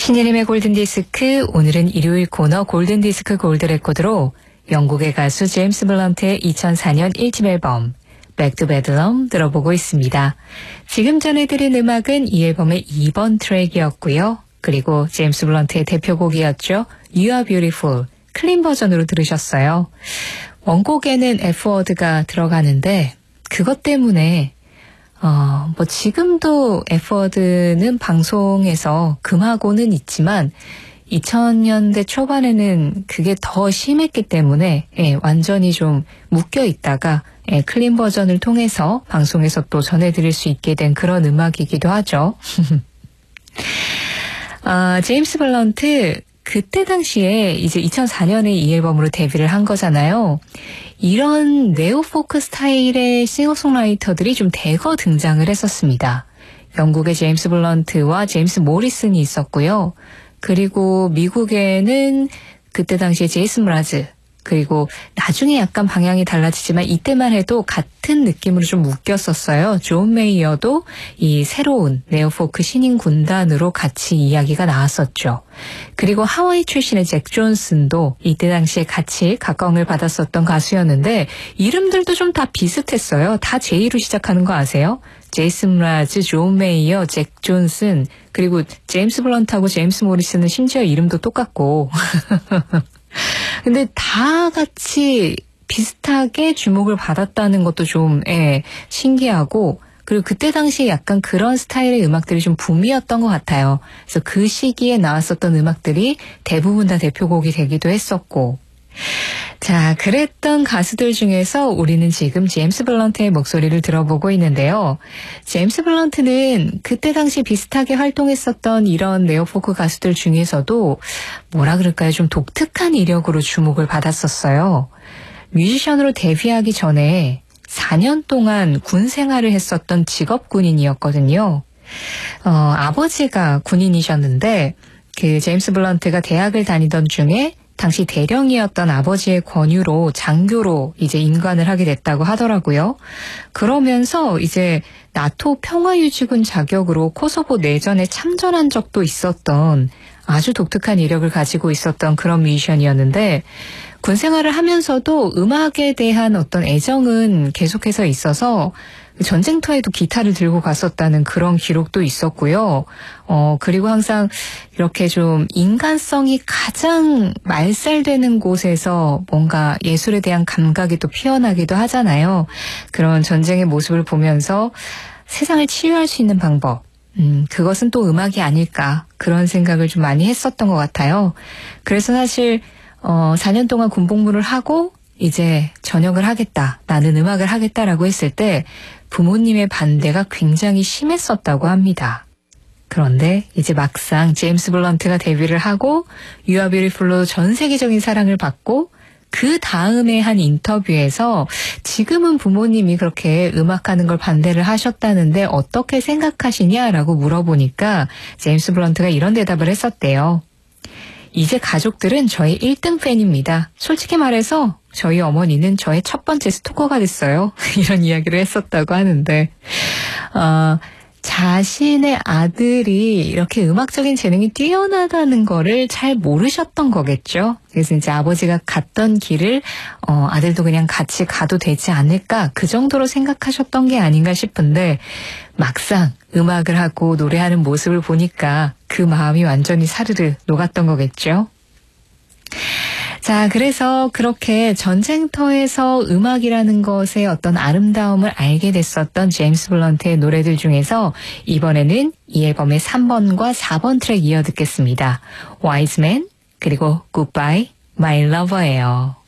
신예림의 골든디스크, 오늘은 일요일 코너 골든디스크 골드레코드로 영국의 가수 제임스 블런트의 2004년 1집 앨범 Back to Bedlam 들어보고 있습니다. 지금 전해드린 음악은 이 앨범의 2번 트랙이었고요. 그리고 제임스 블런트의 대표곡이었죠. You Are Beautiful, 클린 버전으로 들으셨어요. 원곡에는 F워드가 들어가는데 그것 때문에 지금도 F워드는 방송에서 금하고는 있지만 2000년대 초반에는 그게 더 심했기 때문에 완전히 좀 묶여 있다가 클린 버전을 통해서 방송에서 또 전해드릴 수 있게 된 그런 음악이기도 하죠. 제임스 블런트 그때 당시에 이제 2004년에 이 앨범으로 데뷔를 한 거잖아요. 이런 네오포크 스타일의 싱어송라이터들이 좀 대거 등장을 했었습니다. 영국의 제임스 블런트와 제임스 모리슨이 있었고요. 그리고 미국에는 그때 당시에 제이슨 브라즈, 그리고 나중에 약간 방향이 달라지지만 이때만 해도 같은 느낌으로 좀 묶였었어요. 존 메이어도 이 새로운 네오포크 신인 군단으로 같이 이야기가 나왔었죠. 그리고 하와이 출신의 잭 존슨도 이때 당시에 같이 각광을 받았었던 가수였는데 이름들도 좀 다 비슷했어요. 다 J로 시작하는 거 아세요? 제이슨 브라즈, 존 메이어, 잭 존슨, 그리고 제임스 블런트하고 제임스 모리슨은 심지어 이름도 똑같고 근데 다 같이 비슷하게 주목을 받았다는 것도 좀 신기하고, 그리고 그때 당시에 약간 그런 스타일의 음악들이 좀 붐이었던 것 같아요. 그래서 그 시기에 나왔었던 음악들이 대부분 다 대표곡이 되기도 했었고. 자, 그랬던 가수들 중에서 우리는 지금 제임스 블런트의 목소리를 들어보고 있는데요. 제임스 블런트는 그때 당시 비슷하게 활동했었던 이런 네오포크 가수들 중에서도 뭐라 그럴까요? 좀 독특한 이력으로 주목을 받았었어요. 뮤지션으로 데뷔하기 전에 4년 동안 군 생활을 했었던 직업 군인이었거든요. 아버지가 군인이셨는데 그 제임스 블런트가 대학을 다니던 중에 당시 대령이었던 아버지의 권유로 장교로 이제 임관을 하게 됐다고 하더라고요. 그러면서 이제 나토 평화유지군 자격으로 코소보 내전에 참전한 적도 있었던 아주 독특한 이력을 가지고 있었던 그런 뮤지션이었는데 군 생활을 하면서도 음악에 대한 어떤 애정은 계속해서 있어서 전쟁터에도 기타를 들고 갔었다는 그런 기록도 있었고요. 그리고 항상 이렇게 좀 인간성이 가장 말살되는 곳에서 뭔가 예술에 대한 감각이 또 피어나기도 하잖아요. 그런 전쟁의 모습을 보면서 세상을 치유할 수 있는 방법, 그것은 또 음악이 아닐까 그런 생각을 좀 많이 했었던 것 같아요. 그래서 사실 4년 동안 군복무를 하고 이제 전역을 하겠다, 나는 음악을 하겠다라고 했을 때 부모님의 반대가 굉장히 심했었다고 합니다. 그런데 이제 막상 제임스 블런트가 데뷔를 하고 You Are Beautiful로 전 세계적인 사랑을 받고 그 다음에 한 인터뷰에서 지금은 부모님이 그렇게 음악하는 걸 반대를 하셨다는데 어떻게 생각하시냐라고 물어보니까 제임스 블런트가 이런 대답을 했었대요. 이제 가족들은 저의 1등 팬입니다. 솔직히 말해서 저희 어머니는 저의 첫 번째 스토커가 됐어요. 이런 이야기를 했었다고 하는데 자신의 아들이 이렇게 음악적인 재능이 뛰어나다는 거를 잘 모르셨던 거겠죠. 그래서 이제 아버지가 갔던 길을 아들도 그냥 같이 가도 되지 않을까, 그 정도로 생각하셨던 게 아닌가 싶은데 막상 음악을 하고 노래하는 모습을 보니까 그 마음이 완전히 사르르 녹았던 거겠죠. 자, 그래서 그렇게 전쟁터에서 음악이라는 것의 어떤 아름다움을 알게 됐었던 제임스 블런트의 노래들 중에서 이번에는 이 앨범의 3번과 4번 트랙 이어 듣겠습니다. Wise Man, 그리고 Goodbye, My Lover예요.